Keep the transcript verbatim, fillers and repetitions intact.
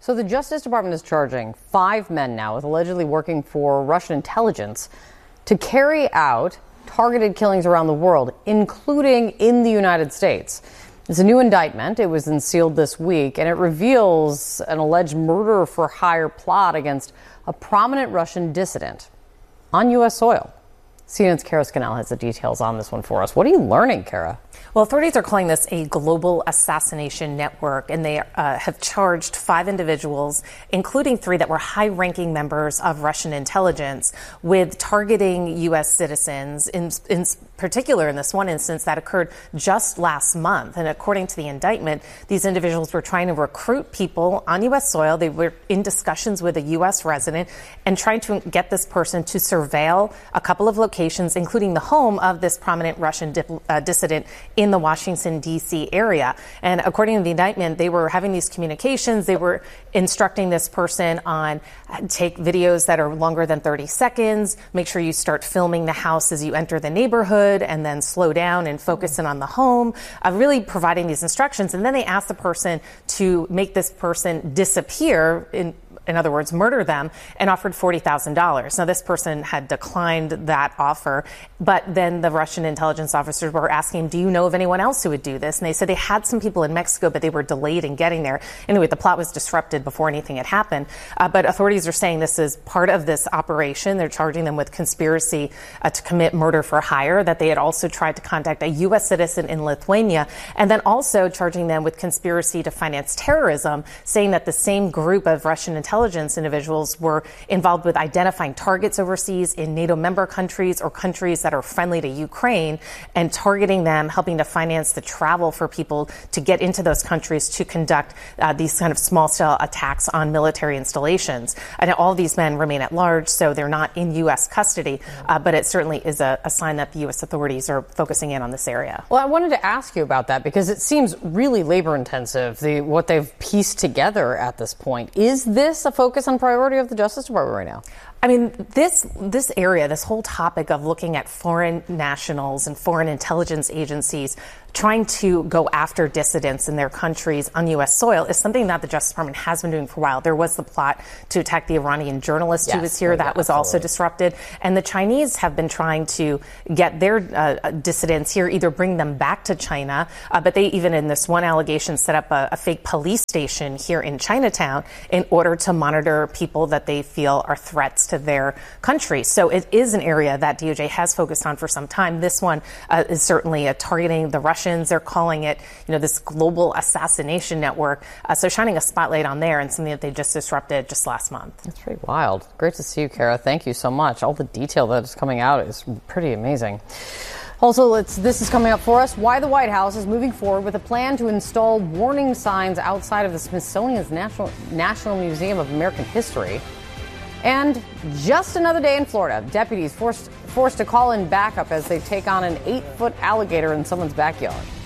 So the Justice Department is charging five men now with allegedly working for Russian intelligence to carry out targeted killings around the world, including in the United States. It's a new indictment. It was unsealed this week, and it reveals an alleged murder for hire plot against a prominent Russian dissident on U S soil. C N N's Kara Scannell has the details on this one for us. What are you learning, Kara? Well, authorities are calling this a global assassination network, and they uh, have charged five individuals, including three that were high-ranking members of Russian intelligence, with targeting U S citizens, in, in particular in this one instance that occurred just last month. And according to the indictment, these individuals were trying to recruit people on U S soil. They were in discussions with a U S resident and trying to get this person to surveil a couple of locations, including the home of this prominent Russian dip, uh, dissident in the Washington, D C area. And according to the indictment, they were having these communications. They were instructing this person on take videos that are longer than thirty seconds, make sure you start filming the house as you enter the neighborhood, and then slow down and focus in on the home, uh, really providing these instructions. And then they asked the person to make this person disappear, in in other words, murder them, and offered forty thousand dollars. Now, this person had declined that offer, but then the Russian intelligence officers were asking, do you know of anyone else who would do this? And they said they had some people in Mexico, but they were delayed in getting there. Anyway, the plot was disrupted before anything had happened. Uh, but authorities are saying this is part of this operation. They're charging them with conspiracy uh, to commit murder for hire, that they had also tried to contact a U S citizen in Lithuania, and then also charging them with conspiracy to finance terrorism, saying that the same group of Russian intelligence Intelligence individuals were involved with identifying targets overseas in NATO member countries or countries that are friendly to Ukraine and targeting them, helping to finance the travel for people to get into those countries to conduct uh, these kind of small-scale attacks on military installations. And all of these men remain at large, so they're not in U S custody, uh, but it certainly is a, a sign that the U S authorities are focusing in on this area. Well, I wanted to ask you about that because it seems really labor-intensive, the, what they've pieced together at this point. Is this a focus and priority of the Justice Department right now? I mean, this this area, this whole topic of looking at foreign nationals and foreign intelligence agencies trying to go after dissidents in their countries on U S soil is something that the Justice Department has been doing for a while. There was the plot to attack the Iranian journalist yes, who was here. Yeah, that was absolutely. also disrupted. And the Chinese have been trying to get their uh, dissidents here, either bring them back to China, uh, but they even in this one allegation set up a, a fake police station here in Chinatown in order to monitor people that they feel are threats to their country. So it is an area that D O J has focused on for some time. This one uh, is certainly uh, targeting the Russians. They're calling it, you know, this global assassination network. Uh, so shining a spotlight on there and something that they just disrupted just last month. That's pretty wild. Great to see you, Kara. Thank you so much. All the detail that is coming out is pretty amazing. Also, let's, this is coming up for us. Why the White House is moving forward with a plan to install warning signs outside of the Smithsonian's National, National Museum of American History. And just another day in Florida. Deputies forced forced to call in backup as they take on an eight-foot alligator in someone's backyard.